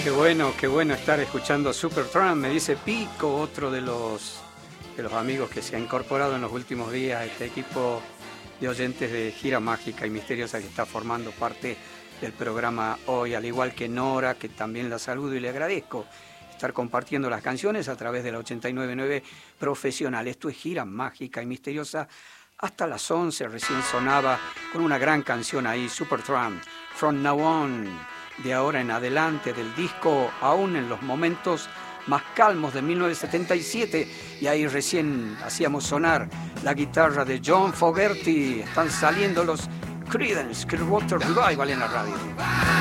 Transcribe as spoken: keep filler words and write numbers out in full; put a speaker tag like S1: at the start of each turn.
S1: Qué bueno, qué bueno estar escuchando Supertramp, me dice Pico, otro de los, de los amigos que se ha incorporado en los últimos días a este equipo de oyentes de Gira Mágica y Misteriosa que está formando parte del programa hoy, al igual que Nora, que también la saludo y le agradezco estar compartiendo las canciones a través de la ochenta y nueve punto nueve Profesional. Esto es Gira Mágica y Misteriosa hasta las once, recién sonaba con una gran canción ahí, Supertramp, From Now On, de ahora en adelante, del disco Aún en los momentos más calmos de mil novecientos setenta y siete, y ahí recién hacíamos sonar la guitarra de John Fogerty. Están saliendo los Creedence Clearwater Revival en la radio.